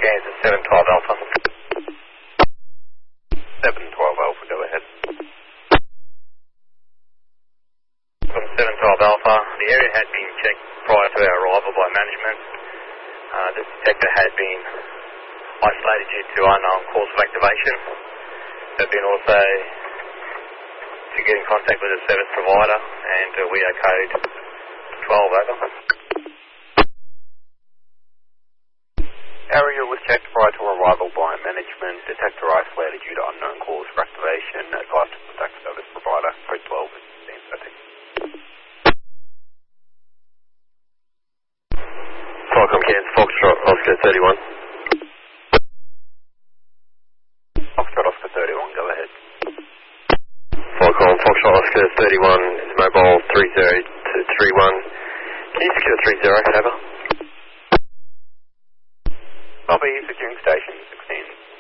Kansas 712 Alpha. 712 Alpha, go ahead. From 712 Alpha, the area had been checked prior to our arrival by management. This detector had been isolated due to unknown cause of activation. They've been also to get in contact with the service provider, and we are code 12 over. Area was checked prior to arrival by management. Detector isolated due to unknown cause for activation. Advised to contact service provider. Code 12 is being setting. Falcon Kansas, Foxtrot, Oscar 31. Foxtrot Oscar 31, go ahead. Falcon, Foxtrot, Oscar 31 is mobile 3031. Can you secure 30, over? Copy, securing station 16.